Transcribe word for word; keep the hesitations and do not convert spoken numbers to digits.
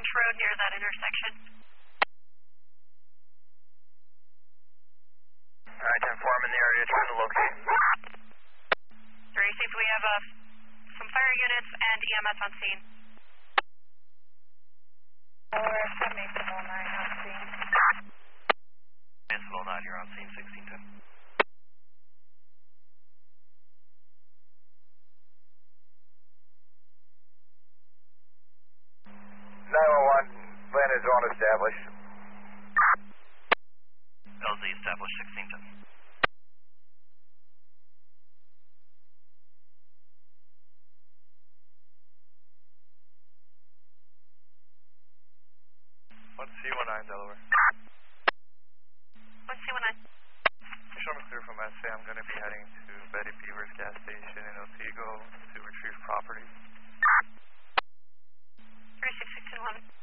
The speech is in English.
road near that intersection. Alright, ten four, I'm in the area trying to locate. three six, we have uh, some fire units and E M S on scene. Or seven eight seven nine on scene. seven nine, you're on scene, sixteen ten. nine one one, land is zone established. L Z established, sixteen ten. one C one nine, Delaware. one C one nine. Show me clear from S A. I'm going to be heading to Betty Beaver's gas station in Otsego to retrieve property. three six six two eleven.